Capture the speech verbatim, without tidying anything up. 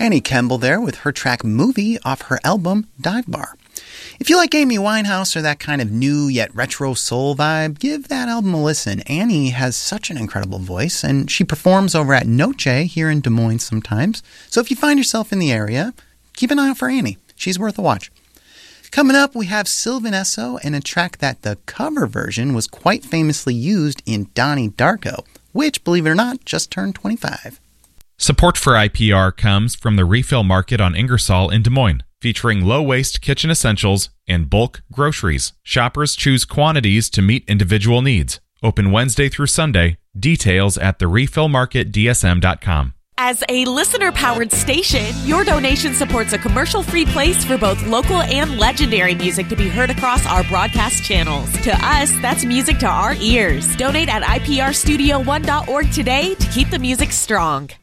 Annie Kemble there with her track Movie off her album Dive Bar. If you like Amy Winehouse or that kind of new yet retro soul vibe, give that album a listen. Annie has such an incredible voice, and she performs over at Noche here in Des Moines sometimes. So if you find yourself in the area, keep an eye out for Annie. She's worth a watch. Coming up, we have Sylvan Esso and a track that the cover version was quite famously used in Donnie Darko, which, believe it or not, just turned twenty-five. Support for I P R comes from the Refill Market on Ingersoll in Des Moines, featuring low-waste kitchen essentials and bulk groceries. Shoppers choose quantities to meet individual needs. Open Wednesday through Sunday. Details at the refill market d s m dot com. As a listener-powered station, your donation supports a commercial-free place for both local and legendary music to be heard across our broadcast channels. To us, that's music to our ears. Donate at I P R studio one dot org today to keep the music strong.